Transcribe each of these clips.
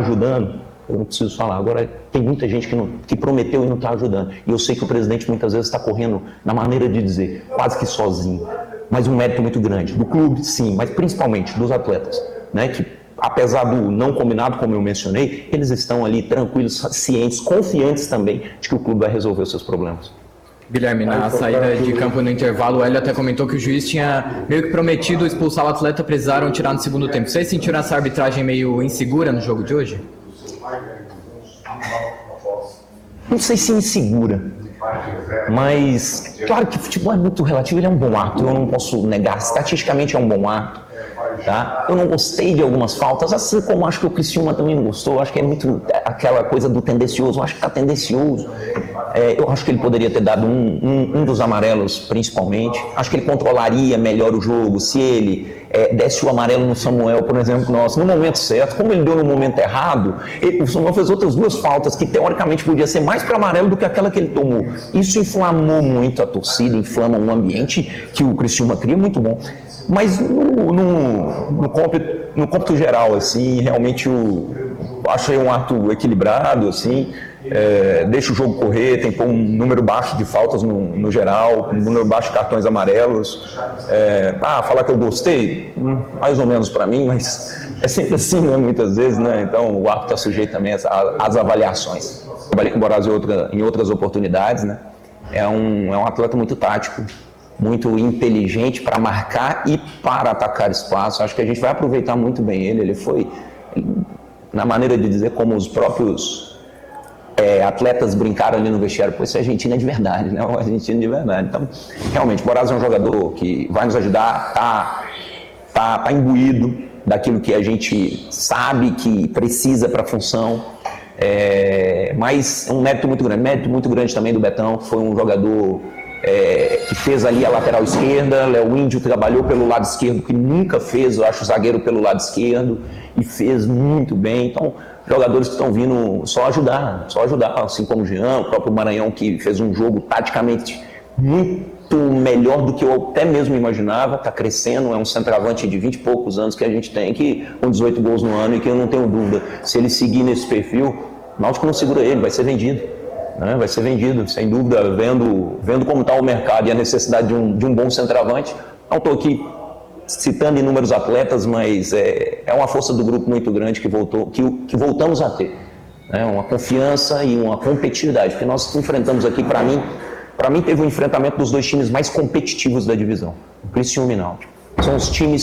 ajudando, eu não preciso falar. Agora, tem muita gente que prometeu e não está ajudando. E eu sei que o presidente muitas vezes está correndo, na maneira de dizer, quase que sozinho. Mas um mérito muito grande. Do clube, sim, mas principalmente dos atletas, né? Que, apesar do não combinado, como eu mencionei, eles estão ali tranquilos, cientes, confiantes também de que o clube vai resolver os seus problemas. Guilherme, na saída de campo no intervalo, o Hélio até comentou que o juiz tinha meio que prometido expulsar o atleta, precisaram tirar no segundo tempo. Vocês sentiram essa arbitragem meio insegura no jogo de hoje? Não sei se insegura, mas claro que o futebol é muito relativo, ele é um bom ato, eu não posso negar, estatisticamente é um bom ato, tá? Eu não gostei de algumas faltas, assim como acho que o Criciúma também não gostou, acho que é muito aquela coisa do tendencioso, eu acho que está tendencioso, eu acho que ele poderia ter dado um dos amarelos principalmente, acho que ele controlaria melhor o jogo se ele desse o amarelo no Samuel, por exemplo, no momento certo, como ele deu no momento errado, o Samuel fez outras duas faltas que teoricamente podia ser mais para amarelo do que aquela que ele tomou. Isso inflamou muito a torcida, inflama um ambiente que o Criciúma cria muito bom. Mas no cômputo geral, assim, realmente achei um ato equilibrado, assim, deixa o jogo correr, tem um número baixo de faltas no geral, um número baixo de cartões amarelos. Falar que eu gostei, mais ou menos para mim, mas é sempre assim, né, muitas vezes, né? Então o árbitro está sujeito também às avaliações. Trabalhei com o Boraz em outras oportunidades, né? É um atleta muito tático, muito inteligente para marcar e para atacar espaço. Acho que a gente vai aproveitar muito bem ele. Ele foi, na maneira de dizer, como os próprios atletas brincaram ali no vestiário, pô, esse argentino é de verdade, né? O argentino de verdade. Então, realmente, o Boraz é um jogador que vai nos ajudar, tá imbuído daquilo que a gente sabe que precisa para a função. Mas é um mérito muito grande também do Betão, que foi um jogador que fez ali a lateral esquerda. Léo Índio trabalhou pelo lado esquerdo, que nunca fez, eu acho, zagueiro pelo lado esquerdo, e fez muito bem. Então, jogadores que estão vindo só ajudar, assim como o Jean, o próprio Maranhão, que fez um jogo taticamente muito melhor do que eu até mesmo imaginava, está crescendo, é um centroavante de 20 e poucos anos que a gente tem, que com 18 gols no ano, e que eu não tenho dúvida, se ele seguir nesse perfil, o Náutico não segura ele, vai ser vendido. Vai ser vendido, sem dúvida, vendo como está o mercado e a necessidade de um bom centroavante. Não estou aqui citando inúmeros atletas, mas é uma força do grupo muito grande que voltamos a ter. Uma confiança e uma competitividade, porque nós enfrentamos aqui, para mim teve um enfrentamento dos dois times mais competitivos da divisão, o Criciúma e o Náutico. São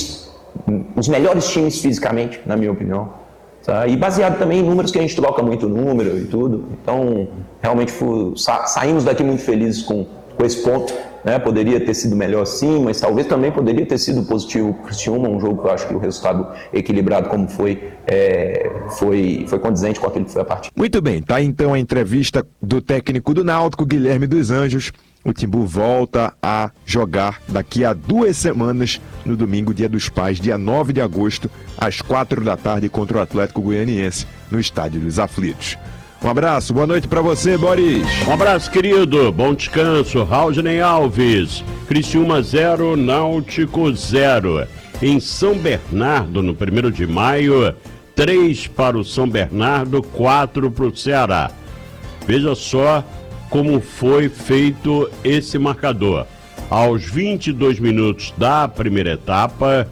os melhores times fisicamente, na minha opinião. Tá? E baseado também em números que a gente troca muito número e tudo. Então, realmente saímos daqui muito felizes com esse ponto. Né? Poderia ter sido melhor sim, mas talvez também poderia ter sido positivo para o Criciúma, um jogo que eu acho que o resultado equilibrado como foi condizente com aquilo que foi a partida. Muito bem, tá então a entrevista do técnico do Náutico, Guilherme dos Anjos. O Timbu volta a jogar daqui a 2 semanas, no domingo, Dia dos Pais, dia 9 de agosto, às 4 da tarde, contra o Atlético Goianiense, no Estádio dos Aflitos. Um abraço, boa noite pra você, Boris. Um abraço, querido, bom descanso. Raulney Alves, Criciúma 0, Náutico 0. Em São Bernardo, no 1º de maio, 3 para o São Bernardo, 4 para o Ceará. Veja só como foi feito esse marcador. Aos 22 minutos da primeira etapa,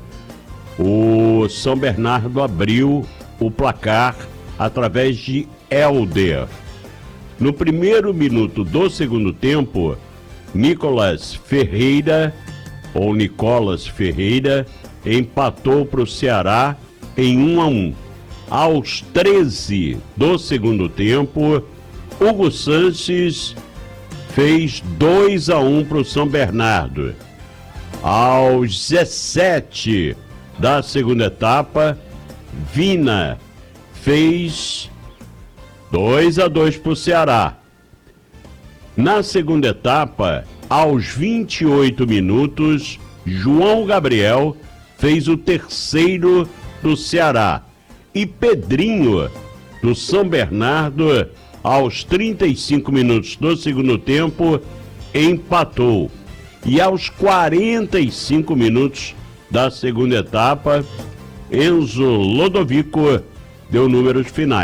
o São Bernardo abriu o placar através de Helder. No 1º minuto do segundo tempo, Nicolas Ferreira empatou para o Ceará em 1-1. Aos 13 do segundo tempo, Hugo Sanches fez 2-1 para o São Bernardo. Aos 17 da segunda etapa, Vina fez 2-2 para o Ceará. Na segunda etapa, aos 28 minutos, João Gabriel fez o 3º do Ceará. E Pedrinho, do São Bernardo, aos 35 minutos do segundo tempo, empatou. E aos 45 minutos da segunda etapa, Enzo Lodovico deu números finais.